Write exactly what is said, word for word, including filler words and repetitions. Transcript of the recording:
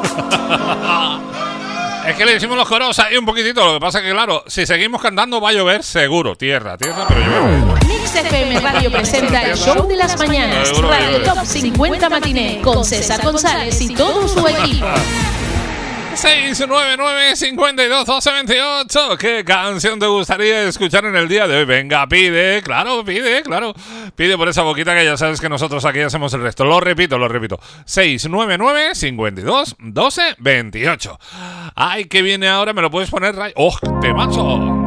Es que le decimos los coros ahí un poquitito. Lo que pasa es que, claro, si seguimos cantando va a llover seguro. Tierra, tierra, pero llueve. Mix F M Radio presenta el show de las mañanas. Seguro Radio llueve. Top cincuenta Matiné con César González y todo su equipo. seis nueve nueve, cincuenta y dos, doce, veintiocho. ¿Qué canción te gustaría escuchar en el día de hoy? Venga, pide, claro, pide, claro. Pide por esa boquita que ya sabes que nosotros aquí hacemos el resto. Lo repito, lo repito. seis nueve nueve, cincuenta y dos, doce, veintiocho. Ay, que viene ahora, me lo puedes poner, Ray. ¡Oh, temazo!